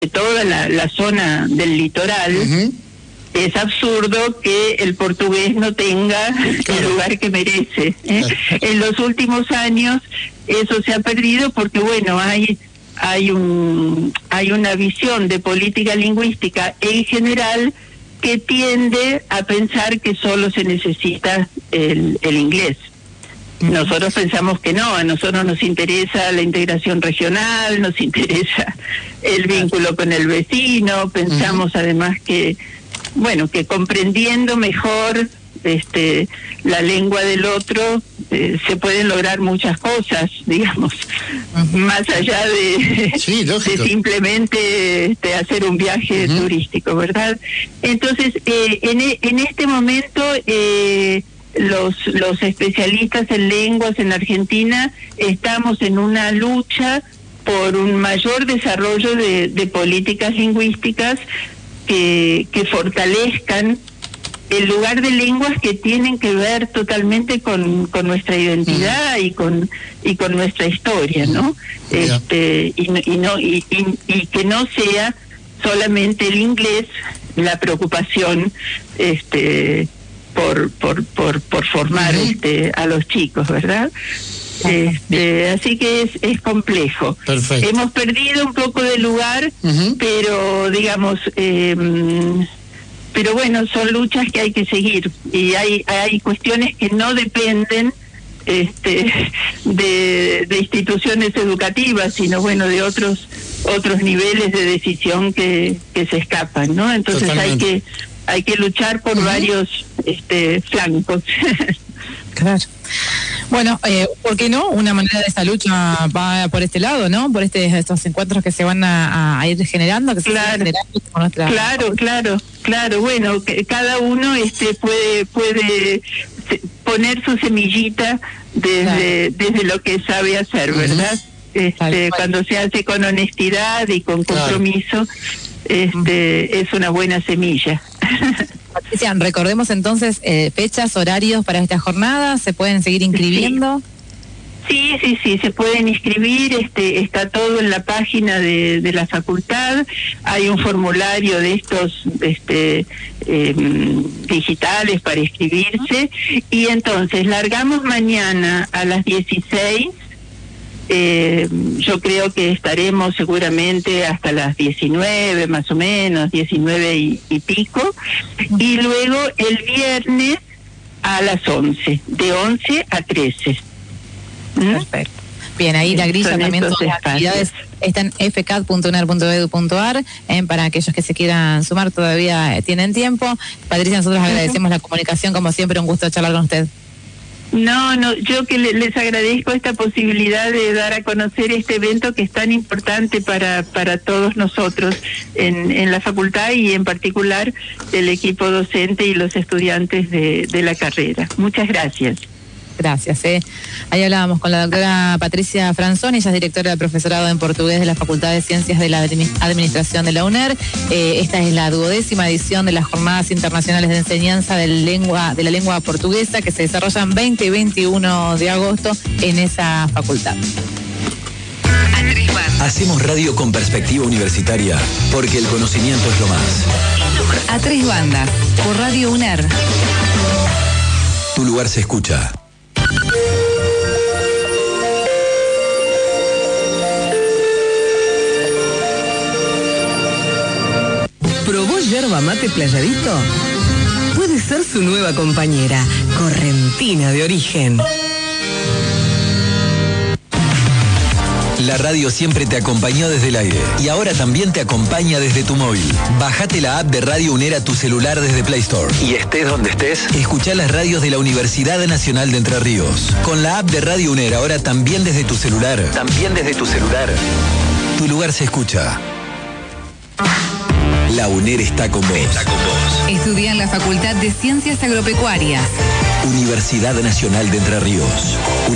toda la zona del litoral. Uh-huh. Es absurdo que el portugués no tenga el lugar que merece. En los últimos años eso se ha perdido porque, bueno, hay una visión de política lingüística en general que tiende a pensar que solo se necesita el inglés. Nosotros pensamos que no, a nosotros nos interesa la integración regional, nos interesa el vínculo con el vecino, pensamos además que, bueno, que comprendiendo mejor la lengua del otro se pueden lograr muchas cosas, digamos, más allá de simplemente hacer un viaje turístico, ¿verdad? Entonces, en este momento los especialistas en lenguas en Argentina estamos en una lucha por un mayor desarrollo de políticas lingüísticas que fortalezcan el lugar de lenguas que tienen que ver totalmente con nuestra identidad y con nuestra historia, ¿no? Y que no sea solamente el inglés la preocupación por formar a los chicos, ¿verdad? Así que es complejo. Perfecto. Hemos perdido un poco de lugar, pero digamos, pero bueno, son luchas que hay que seguir y hay cuestiones que no dependen de instituciones educativas, sino bueno, de otros niveles de decisión que se escapan, ¿no? Entonces hay que luchar por varios flancos. Claro. Bueno, ¿por qué no? Una manera de esa lucha va por este lado, ¿no? Por estos encuentros que se van a ir generando, que Claro. Bueno, que cada uno puede poner su semillita desde lo que sabe hacer, ¿verdad? Cuando se hace con honestidad y con compromiso, es una buena semilla. Patricia, recordemos entonces fechas, horarios para esta jornada, ¿se pueden seguir inscribiendo? Sí, se pueden inscribir, está todo en la página de la facultad, hay un formulario de estos digitales para inscribirse, y entonces largamos mañana a las 16. Yo creo que estaremos seguramente hasta las 19, más o menos, 19 y pico, y luego el viernes a las 11, de 11 a 13. Perfecto. Bien, ahí la grilla también, todas las actividades están en fcat.uner.edu.ar, para aquellos que se quieran sumar todavía tienen tiempo. Patricia, nosotros agradecemos la comunicación, como siempre, un gusto charlar con usted. No, yo que les agradezco esta posibilidad de dar a conocer este evento que es tan importante para todos nosotros en la facultad y en particular el equipo docente y los estudiantes de la carrera. Muchas gracias. Gracias. Ahí hablábamos con la doctora Patricia Franzoni, ella es directora del profesorado en portugués de la Facultad de Ciencias de la Administración de la UNER. Esta es la 12ª edición de las Jornadas Internacionales de Enseñanza de la Lengua Portuguesa, que se desarrollan 20 y 21 de agosto en esa facultad. Hacemos radio con perspectiva universitaria, porque el conocimiento es lo más. A tres bandas, por Radio UNER. Tu lugar se escucha. ¿Probó yerba mate Playadito? Puede ser su nueva compañera, correntina de origen. La radio siempre te acompañó desde el aire y ahora también te acompaña desde tu móvil. Bájate la app de Radio UNER a tu celular desde Play Store. Y estés donde estés, escuchá las radios de la Universidad Nacional de Entre Ríos. Con la app de Radio UNER ahora también desde tu celular. Tu lugar se escucha. La UNER está con vos. Estudia en la Facultad de Ciencias Agropecuarias. Universidad Nacional de Entre Ríos.